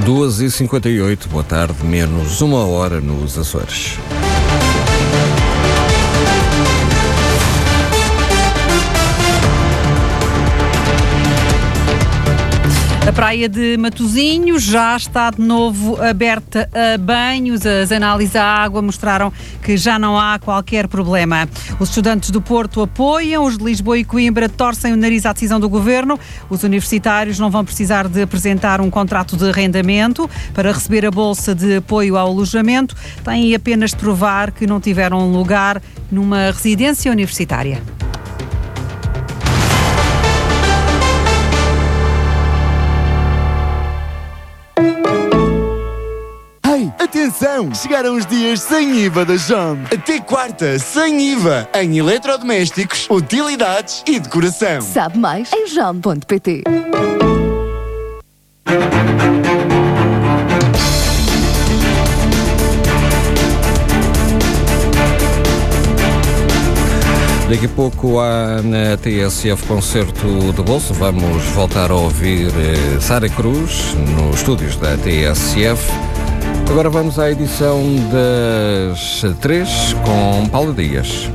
2h58, boa tarde, menos uma hora nos Açores. A praia de Matosinhos já está de novo aberta a banhos. As análises à água mostraram que já não há qualquer problema. Os estudantes do Porto apoiam, os de Lisboa e Coimbra torcem o nariz à decisão do Governo. Os universitários não vão precisar de apresentar um contrato de arrendamento para receber a bolsa de apoio ao alojamento. Têm apenas de provar que não tiveram lugar numa residência universitária. Atenção! Chegaram os dias sem IVA da JOM. Até quarta, sem IVA, em eletrodomésticos, utilidades e decoração. Sabe mais em jom.pt. Daqui a pouco há na TSF Concerto de Bolsa. Vamos voltar a ouvir Sara Cruz nos estúdios da TSF. Agora vamos à edição das 3 com Paulo Dias.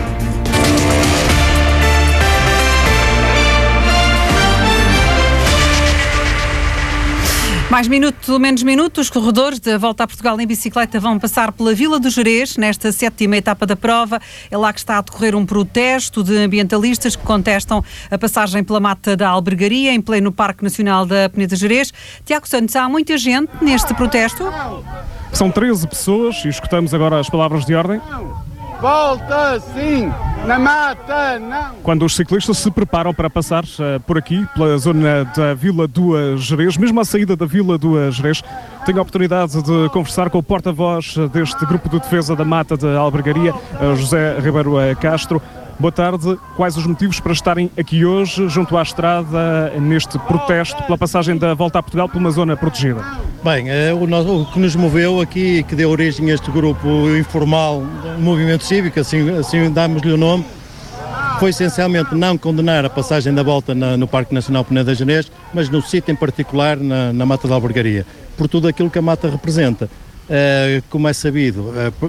Mais minuto, menos minuto, os corredores da Volta a Portugal em bicicleta vão passar pela Vila do Gerês, nesta 7ª etapa da prova. É lá que está a decorrer um protesto de ambientalistas que contestam a passagem pela Mata da Albergaria, em pleno Parque Nacional da Peneda Gerês. Tiago Santos, há muita gente neste protesto? São 13 pessoas e escutamos agora as palavras de ordem. Volta sim, na mata não. Quando os ciclistas se preparam para passar por aqui, pela zona da Vila do Gerês, mesmo à saída da Vila do Gerês, tenho a oportunidade de conversar com o porta-voz deste grupo de defesa da Mata da Albergaria, José Ribeiro Castro. Boa tarde. Quais os motivos para estarem aqui hoje, junto à estrada, neste protesto pela passagem da Volta a Portugal por uma zona protegida? Bem, o que nos moveu aqui, que deu origem a este grupo informal, Movimento Cívico, assim damos-lhe o nome, foi essencialmente não condenar a passagem da Volta no Parque Nacional Peneda Gerês, mas no sítio em particular, na Mata da Albergaria, por tudo aquilo que a Mata representa. Como é sabido,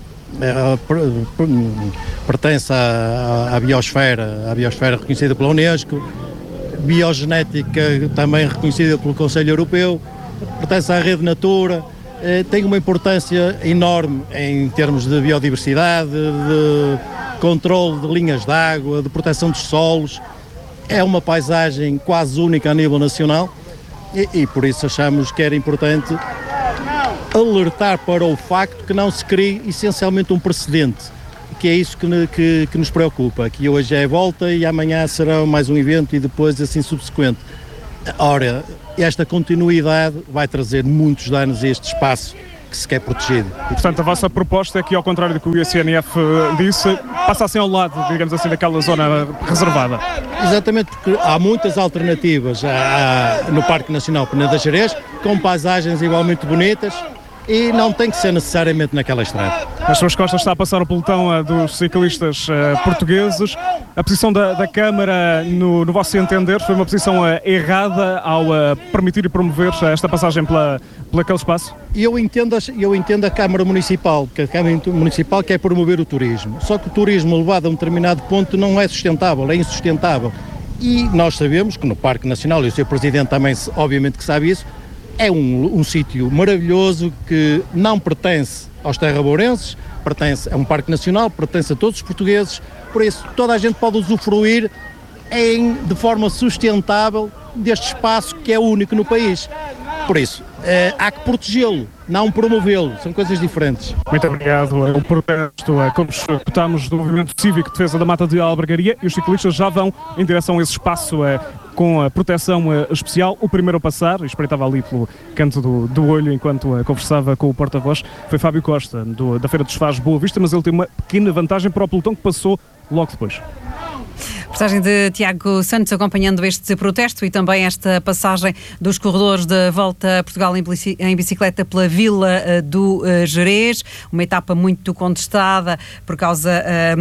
pertence à biosfera reconhecida pela Unesco, biogenética também reconhecida pelo Conselho Europeu, pertence à rede Natura, tem uma importância enorme em termos de biodiversidade, de controle de linhas de água, de proteção dos solos. É uma paisagem quase única a nível nacional e por isso achamos que era importante alertar para o facto que não se crie essencialmente um precedente, que é isso que nos preocupa, que hoje é a volta e amanhã será mais um evento e depois assim subsequente. Ora, esta continuidade vai trazer muitos danos a este espaço que se quer protegido. E, portanto, a vossa proposta é que, ao contrário do que o ICNF disse, passassem ao lado, digamos assim, daquela zona reservada. Exatamente, porque há muitas alternativas no Parque Nacional Peneda Gerês, com paisagens igualmente bonitas, e não tem que ser necessariamente naquela estrada. Nas suas costas está a passar o pelotão dos ciclistas portugueses. A posição da Câmara, no vosso entender, foi uma posição errada ao permitir e promover esta passagem por aquele espaço? Eu entendo a Câmara Municipal, que a Câmara Municipal quer promover o turismo. Só que o turismo levado a um determinado ponto não é sustentável, é insustentável. E nós sabemos que no Parque Nacional, e o Sr. Presidente também obviamente que sabe isso, é um sítio maravilhoso que não pertence aos terraborenses, é um parque nacional, pertence a todos os portugueses, por isso toda a gente pode usufruir de forma sustentável deste espaço que é único no país. Por isso, há que protegê-lo, não promovê-lo, são coisas diferentes. Muito obrigado. O protesto, como escutamos, do Movimento Cívico de Defesa da Mata de Albergaria, e os ciclistas já vão em direção a esse espaço com a proteção especial. O primeiro a passar, espreitava ali pelo canto do olho enquanto conversava com o porta-voz, foi Fábio Costa, da Feira dos Faz Boa Vista, mas ele tem uma pequena vantagem para o pelotão que passou logo depois. Reportagem de Tiago Santos acompanhando este protesto e também esta passagem dos corredores da Volta a Portugal em bicicleta pela Vila do Gerês, uma etapa muito contestada por causa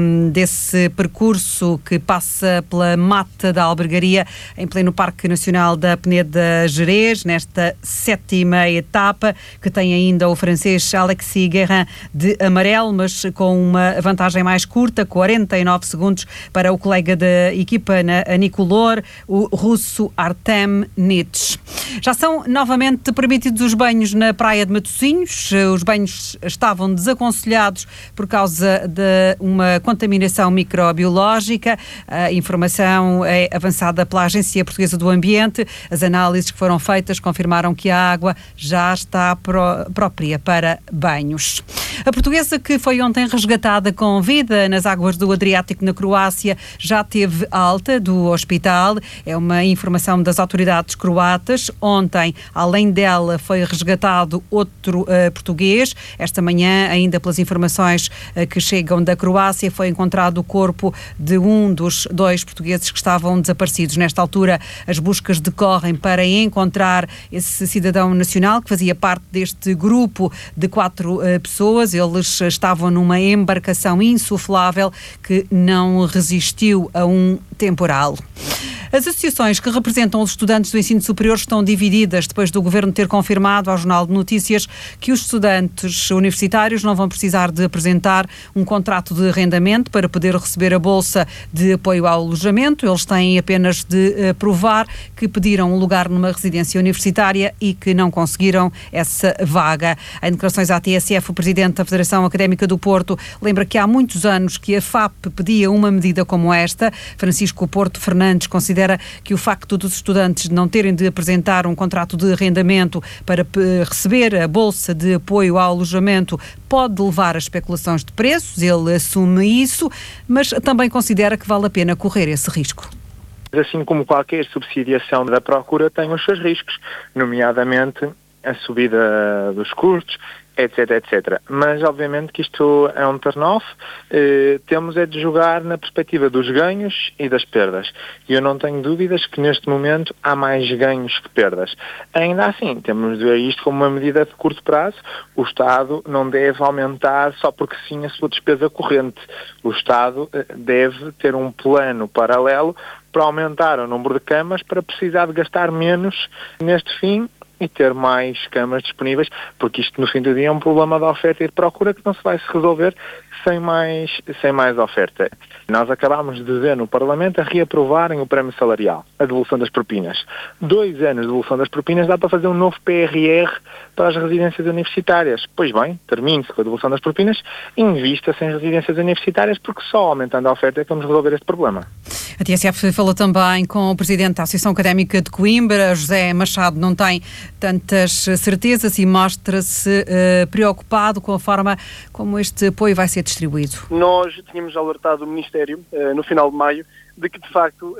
desse percurso que passa pela Mata da Albergaria em pleno Parque Nacional da Peneda Gerês, nesta 7ª etapa, que tem ainda o francês Alexis Guérin de amarelo, mas com uma vantagem mais curta, 49 segundos para o colega da equipa a Nicolor, o russo Artem Nitsch. Já são novamente permitidos os banhos na praia de Matosinhos. Os banhos estavam desaconselhados por causa de uma contaminação microbiológica. A informação é avançada pela Agência Portuguesa do Ambiente. As análises que foram feitas confirmaram que a água já está própria para banhos. A portuguesa que foi ontem resgatada com vida nas águas do Adriático, na Croácia, já teve alta do hospital. É uma informação das autoridades croatas. Ontem, além dela, foi resgatado outro português. Esta manhã, ainda pelas informações que chegam da Croácia, foi encontrado o corpo de um dos 2 portugueses que estavam desaparecidos. Nesta altura, as buscas decorrem para encontrar esse cidadão nacional que fazia parte deste grupo de 4 pessoas. Eles estavam numa embarcação insuflável que não resistiu a um temporal. As associações que representam os estudantes do ensino superior estão divididas depois do Governo ter confirmado ao Jornal de Notícias que os estudantes universitários não vão precisar de apresentar um contrato de arrendamento para poder receber a bolsa de apoio ao alojamento. Eles têm apenas de provar que pediram um lugar numa residência universitária e que não conseguiram essa vaga. Em declarações à TSF, o presidente da Federação Académica do Porto lembra que há muitos anos que a FAP pedia uma medida como esta. Francisco Porto Fernandes considera que o facto dos estudantes não terem de apresentar um contrato de arrendamento para receber a bolsa de apoio ao alojamento pode levar a especulações de preços. Ele assume isso, mas também considera que vale a pena correr esse risco. Assim como qualquer subsidiação da procura tem os seus riscos, nomeadamente a subida dos custos, etc, etc. Mas, obviamente, que isto é um turn-off. Temos é de jogar na perspectiva dos ganhos e das perdas. E eu não tenho dúvidas que, neste momento, há mais ganhos que perdas. Ainda assim, temos de ver isto como uma medida de curto prazo. O Estado não deve aumentar só porque sim a sua despesa corrente. O Estado deve ter um plano paralelo para aumentar o número de camas para precisar de gastar menos neste fim e ter mais camas disponíveis, porque isto no fim do dia é um problema de oferta e de procura que não se vai se resolver sem mais oferta. Nós acabámos de ver no Parlamento a reaprovarem o prémio salarial, a devolução das propinas. 2 anos de devolução das propinas dá para fazer um novo PRR para as residências universitárias. Pois bem, termine-se com a devolução das propinas e invista-se em residências universitárias, porque só aumentando a oferta é que vamos resolver este problema. A TSF falou também com o presidente da Associação Académica de Coimbra. José Machado não tem tantas certezas e mostra-se preocupado com a forma como este apoio vai ser distribuído. Nós tínhamos alertado o Ministério, no final de maio, de que, de facto,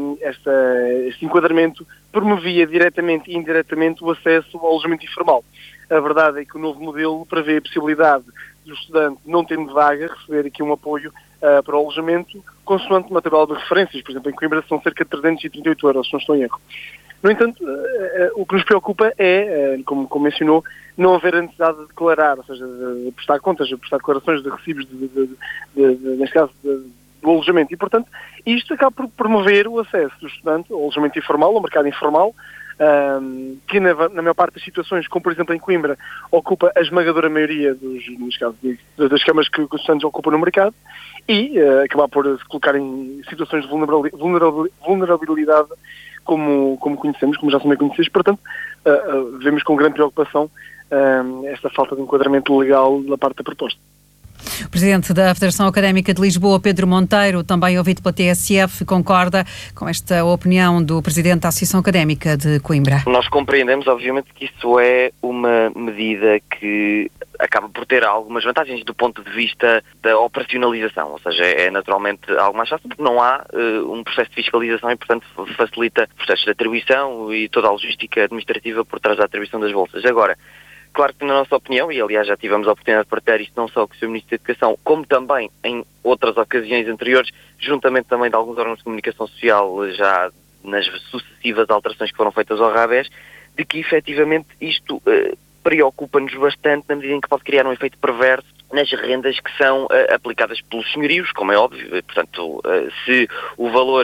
este enquadramento promovia diretamente e indiretamente o acesso ao alojamento informal. A verdade é que o novo modelo prevê a possibilidade do estudante, não tendo vaga, receber aqui um apoio para o alojamento, consoante uma tabela de referências. Por exemplo, em Coimbra são cerca de 338 euros, se não estou em erro. No entanto, o que nos preocupa é, como mencionou, não haver a necessidade de declarar, ou seja, de prestar contas, de prestar declarações de recibos, neste caso, do alojamento. E, portanto, isto acaba por promover o acesso do estudante ao alojamento informal, ao mercado informal, que na maior parte das situações, como por exemplo em Coimbra, ocupa a esmagadora maioria das camas que os estudantes ocupam no mercado, e acabar por se colocar em situações de vulnerabilidade como conhecemos, como já são bem conhecidos. Portanto, vemos com grande preocupação esta falta de enquadramento legal da parte da proposta. O presidente da Federação Académica de Lisboa, Pedro Monteiro, também ouvido pela TSF, concorda com esta opinião do presidente da Associação Académica de Coimbra. Nós compreendemos, obviamente, que isto é uma medida que acaba por ter algumas vantagens do ponto de vista da operacionalização, ou seja, é naturalmente algo mais fácil porque não há um processo de fiscalização e, portanto, facilita processos de atribuição e toda a logística administrativa por trás da atribuição das bolsas. Agora, Claro que na nossa opinião, e aliás já tivemos a oportunidade de partilhar isto não só com o Sr. Ministro da Educação, como também em outras ocasiões anteriores, juntamente também de alguns órgãos de comunicação social, já nas sucessivas alterações que foram feitas ao RABES, de que efetivamente isto preocupa-nos bastante na medida em que pode criar um efeito perverso nas rendas que são aplicadas pelos senhorios, como é óbvio. Portanto, se o valor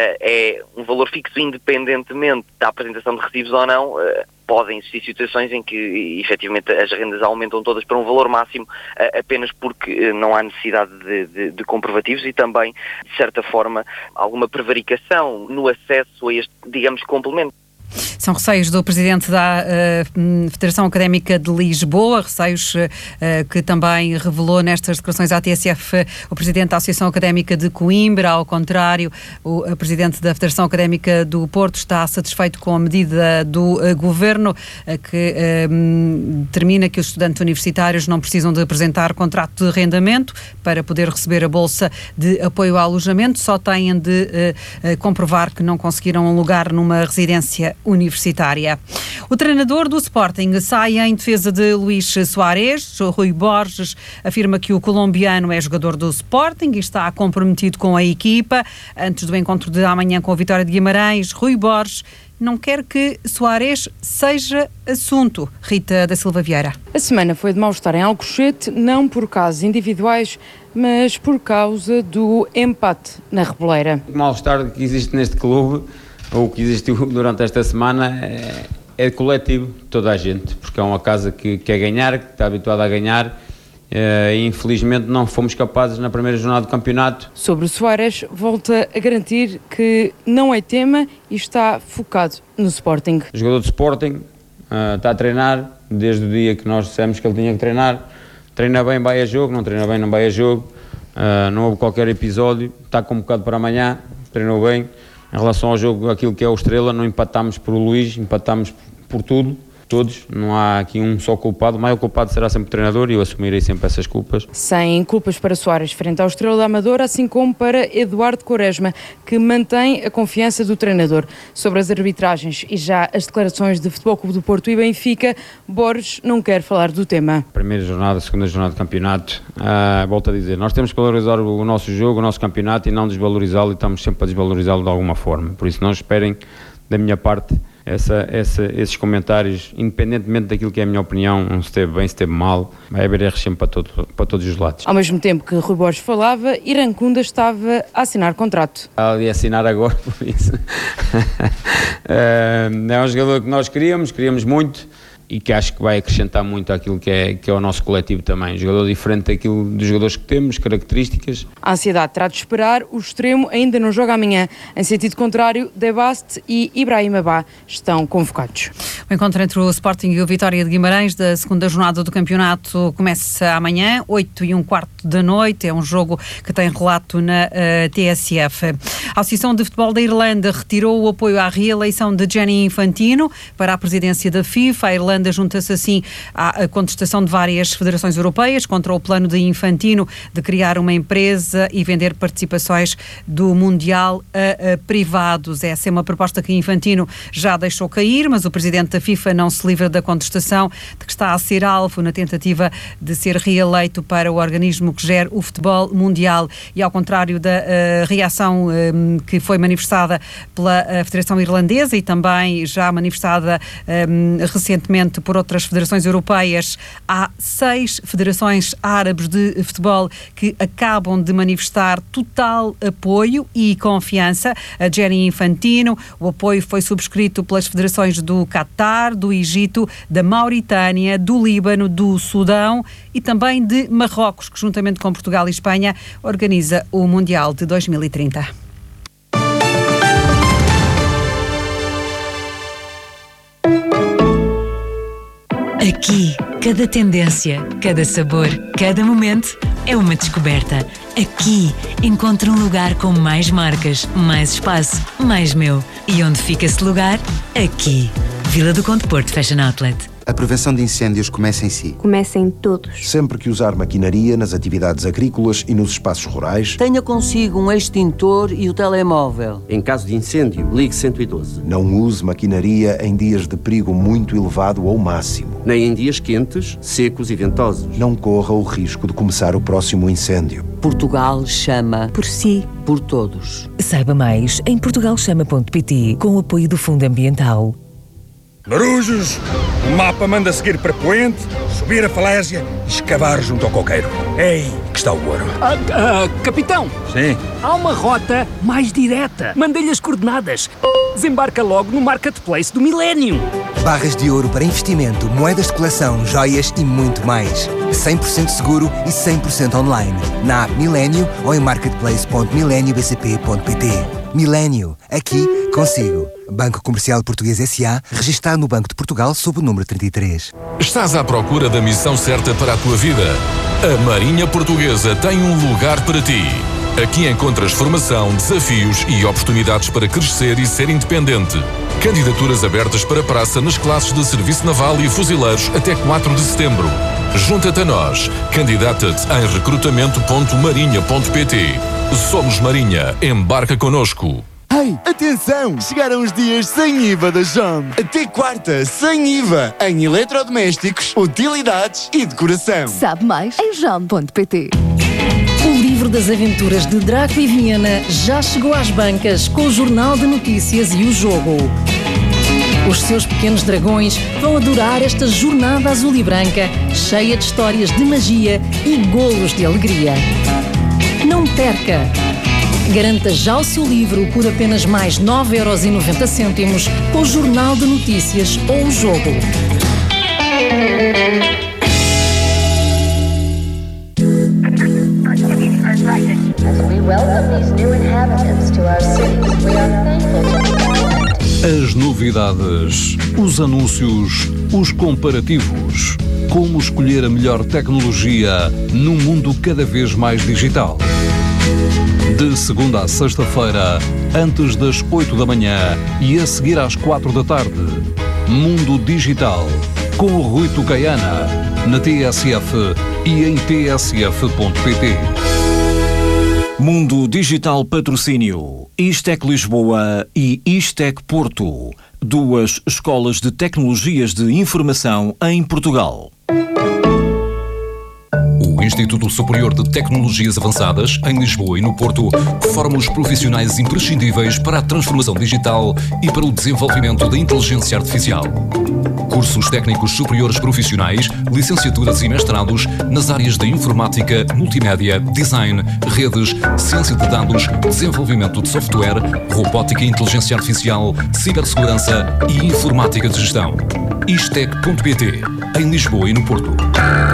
é um valor fixo independentemente da apresentação de recibos ou não, podem existir situações em que efetivamente as rendas aumentam todas para um valor máximo apenas porque não há necessidade de comprovativos e também, de certa forma, alguma prevaricação no acesso a este, digamos, complemento. São receios do Presidente da Federação Académica de Lisboa, receios que também revelou nestas declarações à TSF o Presidente da Associação Académica de Coimbra. Ao contrário, o Presidente da Federação Académica do Porto está satisfeito com a medida do Governo que determina que os estudantes universitários não precisam de apresentar contrato de arrendamento para poder receber a bolsa de apoio ao alojamento, só têm de comprovar que não conseguiram um lugar numa residência universitária. O treinador do Sporting sai em defesa de Luís Soares. Rui Borges afirma que o colombiano é jogador do Sporting e está comprometido com a equipa. Antes do encontro de amanhã com a Vitória de Guimarães, Rui Borges não quer que Soares seja assunto. Rita da Silva Vieira. A semana foi de mal-estar em Alcochete, não por casos individuais, mas por causa do empate na Reboleira. O mal-estar que existe neste clube, ou que existiu durante esta semana, é coletivo, toda a gente, porque é uma casa que quer ganhar, que está habituada a ganhar, e infelizmente não fomos capazes na primeira jornada do campeonato. Sobre o Soares, volta a garantir que não é tema e está focado no Sporting. O jogador do Sporting está a treinar desde o dia que nós dissemos que ele tinha que treinar. Treina bem, vai a jogo, não treina bem, não vai a jogo. Não houve qualquer episódio, está convocado para amanhã, treinou bem. Em relação ao jogo, aquilo que é o Estrela, não empatámos por Luís, empatámos por tudo, todos. Não há aqui um só culpado. O maior culpado será sempre o treinador e eu assumirei sempre essas culpas. Sem culpas para Soares frente ao Estrela da Amadora, assim como para Eduardo Quaresma, que mantém a confiança do treinador. Sobre as arbitragens e já as declarações de Futebol Clube do Porto e Benfica, Borges não quer falar do tema. Primeira jornada, segunda jornada do campeonato, volto a dizer, nós temos que valorizar o nosso jogo, o nosso campeonato e não desvalorizá-lo, e estamos sempre a desvalorizá-lo de alguma forma. Por isso não esperem da minha parte esses comentários, independentemente daquilo que é a minha opinião, se esteve bem, se esteve mal, vai haver erros sempre para todos os lados. Ao mesmo tempo que Rui Borges falava, Irancunda estava a assinar contrato. Ali a assinar agora, por isso. É um jogador que nós queríamos muito, e que acho que vai acrescentar muito àquilo que é o nosso coletivo também. Jogador diferente daquilo dos jogadores que temos, características. A ansiedade terá de esperar, o extremo ainda não joga amanhã. Em sentido contrário, Debast e Ibrahim Abá estão convocados. O encontro entre o Sporting e o Vitória de Guimarães da segunda jornada do campeonato começa amanhã, 8h15 da noite. É um jogo que tem relato na TSF. A Associação de Futebol da Irlanda retirou o apoio à reeleição de Gianni Infantino para a presidência da FIFA. A Irlanda junta-se assim à contestação de várias federações europeias contra o plano de Infantino de criar uma empresa e vender participações do Mundial a privados. Essa é uma proposta que Infantino já deixou cair, mas o presidente da FIFA não se livra da contestação de que está a ser alvo na tentativa de ser reeleito para o organismo que gera o futebol mundial. E ao contrário da reação que foi manifestada pela Federação Irlandesa e também já manifestada recentemente por outras federações europeias, há 6 federações árabes de futebol que acabam de manifestar total apoio e confiança a Gianni Infantino. O apoio foi subscrito pelas federações do Qatar, do Egito, da Mauritânia, do Líbano, do Sudão e também de Marrocos, que juntamente com Portugal e Espanha organiza o Mundial de 2030. Aqui, cada tendência, cada sabor, cada momento é uma descoberta. Aqui, encontro um lugar com mais marcas, mais espaço, mais meu. E onde fica esse lugar? Aqui. Vila do Conde Porto Fashion Outlet. A prevenção de incêndios começa em si. Começa em todos. Sempre que usar maquinaria nas atividades agrícolas e nos espaços rurais, tenha consigo um extintor e o telemóvel. Em caso de incêndio, ligue 112. Não use maquinaria em dias de perigo muito elevado ou máximo. Nem em dias quentes, secos e ventosos. Não corra o risco de começar o próximo incêndio. Portugal chama por si, por todos. Saiba mais em portugalchama.pt com o apoio do Fundo Ambiental. Marujos, o mapa manda seguir para Poente, subir a falésia e escavar junto ao coqueiro. Ei, que está o ouro. Capitão! Sim? Há uma rota mais direta. Mandei-lhe as coordenadas. Desembarca logo no Marketplace do Millennium. Barras de ouro para investimento, moedas de coleção, joias e muito mais. 100% seguro e 100% online. Na app Millennium ou em marketplace.millenniumbcp.pt. Millennium, aqui consigo. Banco Comercial Português S.A., registado no Banco de Portugal sob o número 33. Estás à procura da missão certa para a tua vida? A Marinha Portuguesa tem um lugar para ti. Aqui encontras formação, desafios e oportunidades para crescer e ser independente. Candidaturas abertas para praça nas classes de Serviço Naval e Fuzileiros até 4 de setembro. Junta-te a nós. Candidata-te em recrutamento.marinha.pt. Somos Marinha. Embarca connosco. Ei, atenção! Chegaram os dias sem IVA da JOM. Até quarta, sem IVA, em eletrodomésticos, utilidades e decoração. Sabe mais em jom.pt. O livro das aventuras de Draco e Viena já chegou às bancas com o Jornal de Notícias e o Jogo. Os seus pequenos dragões vão adorar esta jornada azul e branca, cheia de histórias de magia e golos de alegria. Não perca! Garanta já o seu livro por apenas mais 9,90€ com o Jornal de Notícias ou o Jogo. As novidades, os anúncios, os comparativos. Como escolher a melhor tecnologia num mundo cada vez mais digital. De segunda a sexta-feira, antes das 8 da manhã e a seguir às 4 da tarde. Mundo Digital, com o Rui Tucaiana, na TSF e em tsf.pt. Mundo Digital Patrocínio, Istec Lisboa e Istec Porto, duas escolas de tecnologias de informação em Portugal. O Instituto Superior de Tecnologias Avançadas, em Lisboa e no Porto, forma os profissionais imprescindíveis para a transformação digital e para o desenvolvimento da inteligência artificial. Cursos técnicos superiores profissionais, licenciaturas e mestrados nas áreas da informática, multimédia, design, redes, ciência de dados, desenvolvimento de software, robótica e inteligência artificial, cibersegurança e informática de gestão. Istec.pt, em Lisboa e no Porto.